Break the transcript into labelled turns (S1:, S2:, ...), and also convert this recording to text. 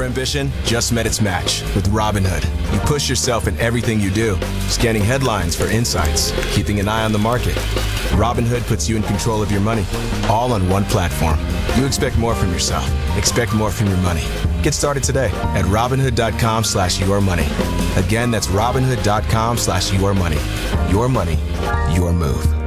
S1: Your ambition just met its match with Robinhood. You push yourself in everything you do, scanning headlines for insights, keeping an eye on the market. Robinhood puts you in control of your money, all on one platform. You expect more from yourself. Expect more from your money. Get started today at Robinhood.com/yourmoney. Again, that's Robinhood.com/yourmoney. Your money, your move.